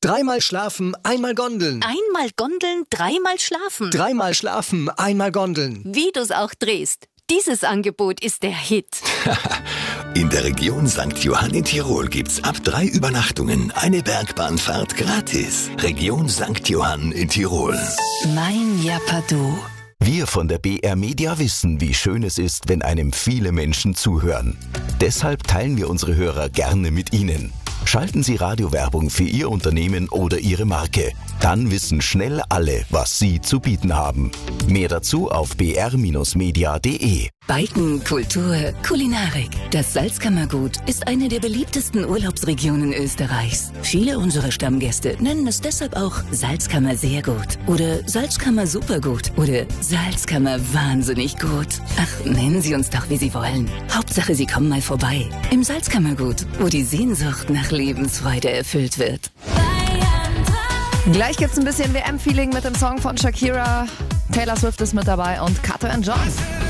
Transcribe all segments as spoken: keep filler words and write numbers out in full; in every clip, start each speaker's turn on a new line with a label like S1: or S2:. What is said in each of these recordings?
S1: Dreimal schlafen, einmal Gondeln.
S2: Einmal Gondeln, dreimal schlafen.
S1: Dreimal schlafen, einmal Gondeln.
S2: Wie du's auch drehst, dieses Angebot ist der Hit.
S3: In der Region Sankt Johann in Tirol gibt's ab drei Übernachtungen eine Bergbahnfahrt gratis. Region Sankt Johann in Tirol.
S2: Mein Japadu.
S3: Wir von der B R Media wissen, wie schön es ist, wenn einem viele Menschen zuhören. Deshalb teilen wir unsere Hörer gerne mit Ihnen. Schalten Sie Radiowerbung für Ihr Unternehmen oder Ihre Marke. Dann wissen schnell alle, was Sie zu bieten haben. Mehr dazu auf b r Bindestrich media punkt d e.
S2: Biken, Kultur, Kulinarik. Das Salzkammergut ist eine der beliebtesten Urlaubsregionen Österreichs. Viele unserer Stammgäste nennen es deshalb auch Salzkammer sehr gut oder Salzkammer supergut oder Salzkammer wahnsinnig gut. Ach, nennen Sie uns doch, wie Sie wollen. Hauptsache, Sie kommen mal vorbei. Im Salzkammergut, wo die Sehnsucht nach Lebensfreude erfüllt wird.
S4: Gleich gibt's ein bisschen W M-Feeling mit dem Song von Shakira. Taylor Swift ist mit dabei und Kato and John.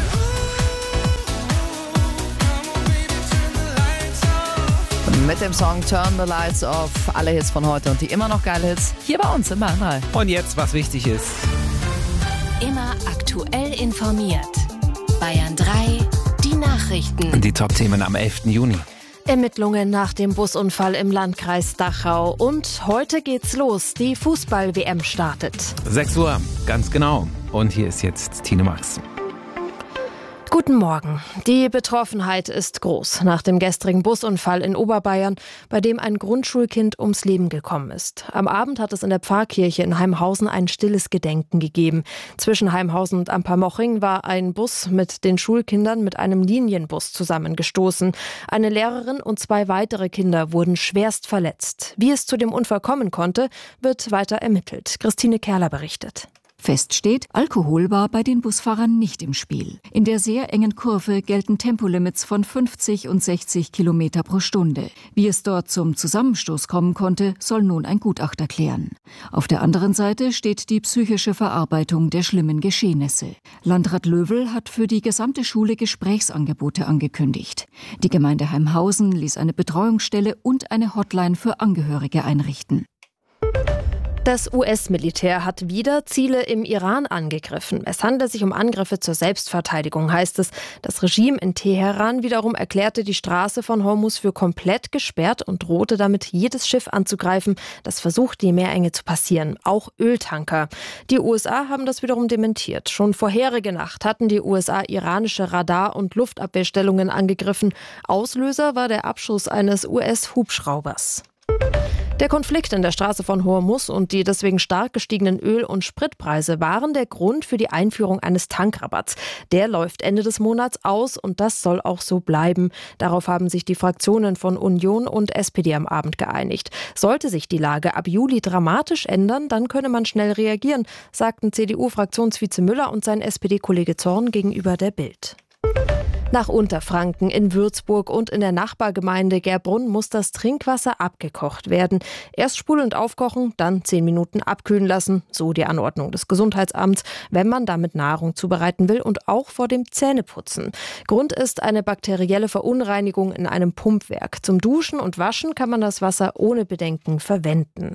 S4: Mit dem Song Turn the Lights Off. Alle Hits von heute und die immer noch geile Hits hier bei uns im Bayern drei.
S5: Und jetzt, was wichtig ist.
S2: Immer aktuell informiert. Bayern drei, die Nachrichten.
S5: Die Top-Themen am elften Juni.
S6: Ermittlungen nach dem Busunfall im Landkreis Dachau. Und heute geht's los. Die Fußball-W M startet.
S5: sechs Uhr, ganz genau. Und hier ist jetzt Tine Max.
S6: Guten Morgen. Die Betroffenheit ist groß nach dem gestrigen Busunfall in Oberbayern, bei dem ein Grundschulkind ums Leben gekommen ist. Am Abend hat es in der Pfarrkirche in Heimhausen ein stilles Gedenken gegeben. Zwischen Heimhausen und Ampermoching war ein Bus mit den Schulkindern mit einem Linienbus zusammengestoßen. Eine Lehrerin und zwei weitere Kinder wurden schwerst verletzt. Wie es zu dem Unfall kommen konnte, wird weiter ermittelt. Christine Kerler berichtet.
S7: Fest steht, Alkohol war bei den Busfahrern nicht im Spiel. In der sehr engen Kurve gelten Tempolimits von fünfzig und sechzig Kilometer pro Stunde. Wie es dort zum Zusammenstoß kommen konnte, soll nun ein Gutachter klären. Auf der anderen Seite steht die psychische Verarbeitung der schlimmen Geschehnisse. Landrat Löwel hat für die gesamte Schule Gesprächsangebote angekündigt. Die Gemeinde Heimhausen ließ eine Betreuungsstelle und eine Hotline für Angehörige einrichten.
S6: Das U S-Militär hat wieder Ziele im Iran angegriffen. Es handelt sich um Angriffe zur Selbstverteidigung, heißt es. Das Regime in Teheran wiederum erklärte die Straße von Hormuz für komplett gesperrt und drohte damit, jedes Schiff anzugreifen, das versucht, die Meerenge zu passieren, auch Öltanker. Die U S A haben das wiederum dementiert. Schon vorherige Nacht hatten die U S A iranische Radar- und Luftabwehrstellungen angegriffen. Auslöser war der Abschuss eines U S-Hubschraubers. Der Konflikt in der Straße von Hormuz und die deswegen stark gestiegenen Öl- und Spritpreise waren der Grund für die Einführung eines Tankrabatts. Der läuft Ende des Monats aus und das soll auch so bleiben. Darauf haben sich die Fraktionen von Union und S P D am Abend geeinigt. Sollte sich die Lage ab Juli dramatisch ändern, dann könne man schnell reagieren, sagten C D U-Fraktionsvize Müller und sein S P D-Kollege Zorn gegenüber der Bild. Nach Unterfranken, in Würzburg und in der Nachbargemeinde Gerbrunn muss das Trinkwasser abgekocht werden. Erst spulend aufkochen, dann zehn Minuten abkühlen lassen, so die Anordnung des Gesundheitsamts, wenn man damit Nahrung zubereiten will und auch vor dem Zähneputzen. Grund ist eine bakterielle Verunreinigung in einem Pumpwerk. Zum Duschen und Waschen kann man das Wasser ohne Bedenken verwenden.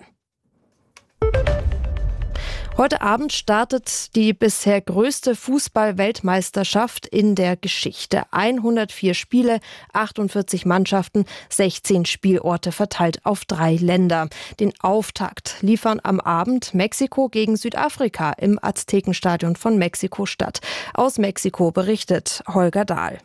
S6: Heute Abend startet die bisher größte Fußball-Weltmeisterschaft in der Geschichte. hundertvier Spiele, achtundvierzig Mannschaften, sechzehn Spielorte verteilt auf drei Länder. Den Auftakt liefern am Abend Mexiko gegen Südafrika im Aztekenstadion von Mexiko-Stadt. Aus Mexiko berichtet Holger Dahl.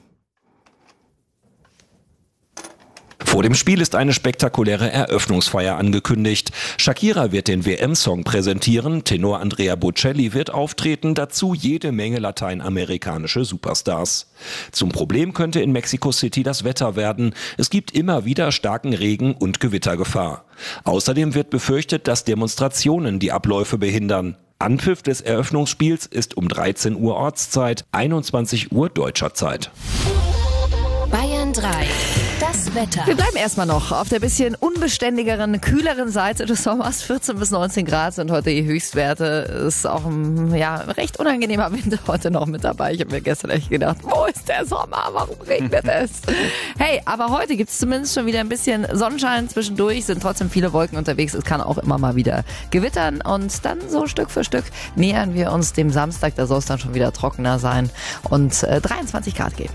S8: Vor dem Spiel ist eine spektakuläre Eröffnungsfeier angekündigt. Shakira wird den W M-Song präsentieren, Tenor Andrea Bocelli wird auftreten, dazu jede Menge lateinamerikanische Superstars. Zum Problem könnte in Mexico City das Wetter werden. Es gibt immer wieder starken Regen und Gewittergefahr. Außerdem wird befürchtet, dass Demonstrationen die Abläufe behindern. Anpfiff des Eröffnungsspiels ist um dreizehn Uhr Ortszeit, einundzwanzig Uhr deutscher Zeit.
S2: Bayern drei. Das Wetter.
S4: Wir bleiben erstmal noch auf der bisschen unbeständigeren, kühleren Seite des Sommers. vierzehn bis neunzehn Grad sind heute die Höchstwerte. Ist auch ein ja, recht unangenehmer Winter heute noch mit dabei. Ich habe mir gestern echt gedacht, wo ist der Sommer? Warum regnet es? Hey, aber heute gibt es zumindest schon wieder ein bisschen Sonnenschein zwischendurch. Sind trotzdem viele Wolken unterwegs. Es kann auch immer mal wieder gewittern. Und dann so Stück für Stück nähern wir uns dem Samstag. Da soll es dann schon wieder trockener sein und äh, dreiundzwanzig Grad geben.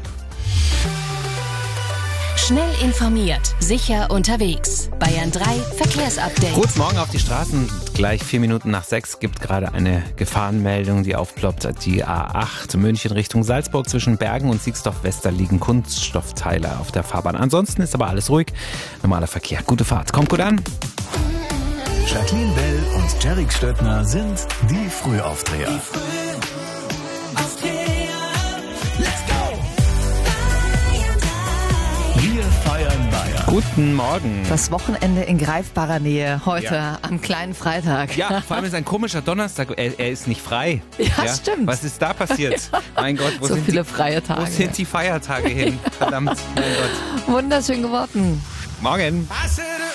S2: Schnell informiert, sicher unterwegs. Bayern drei Verkehrsupdate.
S5: Guten Morgen auf die Straßen. Gleich vier Minuten nach sechs gibt gerade eine Gefahrenmeldung, die aufploppt. Die A acht München Richtung Salzburg zwischen Bergen und Siegsdorf-Wester liegen Kunststoffteile auf der Fahrbahn. Ansonsten ist aber alles ruhig. Normaler Verkehr. Gute Fahrt. Kommt gut an.
S9: Jacqueline Bell und Jerick Stöttner sind die Frühaufdreher. Die Wir feiern Bayern.
S5: Guten Morgen.
S4: Das Wochenende in greifbarer Nähe heute
S5: Ja.
S4: am kleinen Freitag.
S5: Ja, vor allem ist ein komischer Donnerstag. Er, er ist nicht frei.
S4: Ja, stimmt.
S5: Was ist da passiert? Mein Gott, wo,
S4: So
S5: sind,
S4: viele
S5: die,
S4: freie Tage.
S5: wo sind die Feiertage hin? Verdammt, mein Gott.
S4: Wunderschön geworden.
S5: Morgen.
S9: Passe